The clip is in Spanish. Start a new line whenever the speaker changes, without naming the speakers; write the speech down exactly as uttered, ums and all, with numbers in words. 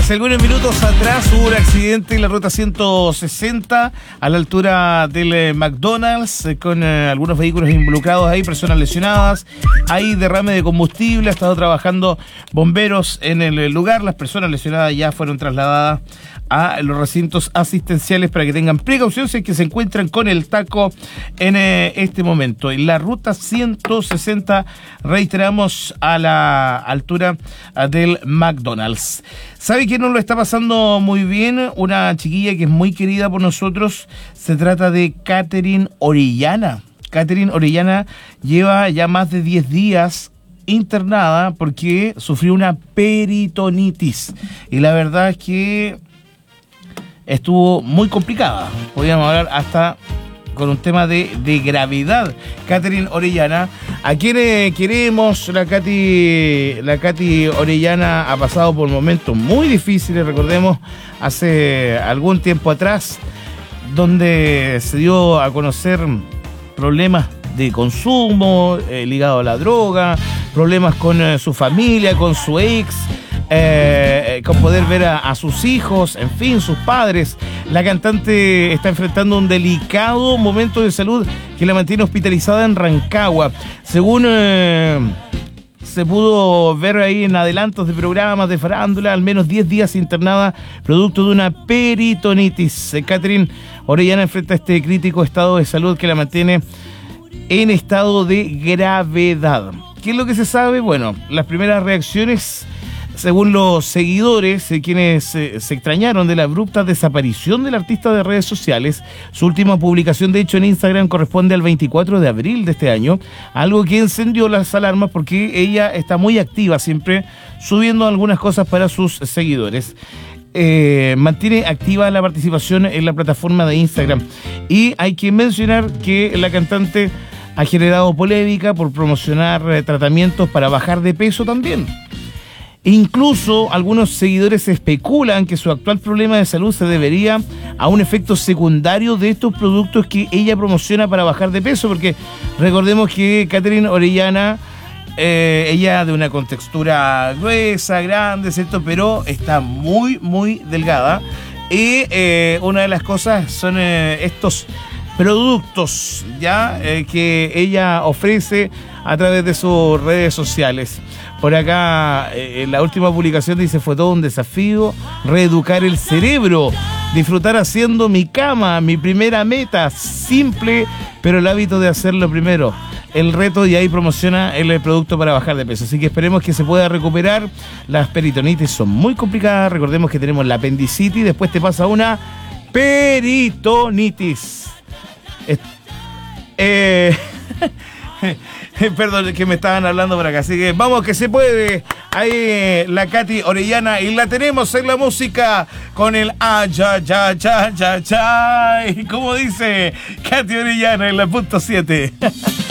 Hace algunos minutos atrás hubo un accidente en la ruta ciento sesenta a la altura del eh, McDonald's eh, con eh, algunos vehículos involucrados ahí, personas lesionadas. Hay derrame de combustible, ha estado trabajando bomberos en el lugar. Las personas lesionadas ya fueron trasladadas a los recintos asistenciales para que tengan precaución si es que se encuentran con el taco en eh, este momento. En la ruta ciento sesenta, reiteramos, a la altura del McDonald's. ¿Sabe quién nos lo está pasando muy bien? Una chiquilla que es muy querida por nosotros. Se trata de Catherine Orellana. Catherine Orellana lleva ya más de diez días internada porque sufrió una peritonitis. Y la verdad es que estuvo muy complicada. Podríamos hablar hasta con un tema de, de gravedad. Catherine Orellana, a quienes queremos, la Katy, la Katy Orellana ha pasado por momentos muy difíciles, recordemos, hace algún tiempo atrás, donde se dio a conocer problemas de consumo eh, ligado a la droga, problemas con eh, su familia, con su ex, Eh, con poder ver a, a sus hijos, en fin, sus padres. La cantante está enfrentando un delicado momento de salud que la mantiene hospitalizada en Rancagua. Según eh, se pudo ver ahí en adelantos de programas de farándula, al menos diez días internada producto de una peritonitis. Eh, Catherine Orellana enfrenta este crítico estado de salud que la mantiene en estado de gravedad. ¿Qué es lo que se sabe? Bueno, las primeras reacciones, según los seguidores, eh, quienes eh, se extrañaron de la abrupta desaparición del artista de redes sociales. Su última publicación, de hecho, en Instagram corresponde al veinticuatro de abril de este año, algo que encendió las alarmas porque ella está muy activa, siempre subiendo algunas cosas para sus seguidores. Eh, mantiene activa la participación en la plataforma de Instagram. Y hay que mencionar que la cantante ha generado polémica por promocionar eh, tratamientos para bajar de peso también. Incluso algunos seguidores especulan que su actual problema de salud se debería a un efecto secundario de estos productos que ella promociona para bajar de peso, porque recordemos que Catherine Orellana, eh, ella de una contextura gruesa, grande, ¿cierto? Pero está muy, muy delgada. Y eh, una de las cosas son eh, estos productos ya eh, que ella ofrece a través de sus redes sociales. Por acá, eh, en la última publicación dice: fue todo un desafío reeducar el cerebro, disfrutar haciendo mi cama, mi primera meta, simple, pero el hábito de hacerlo primero. El reto, y ahí promociona el producto para bajar de peso. Así que esperemos que se pueda recuperar. Las peritonitis son muy complicadas. Recordemos que tenemos la apendicitis, después te pasa una peritonitis. Eh, perdón, que me estaban hablando por acá. Así que vamos, que se puede. Ahí la Katy Orellana, y la tenemos en la música con el ay, ya, ya, ya, ya, ya. Como dice Katy Orellana en la punto siete.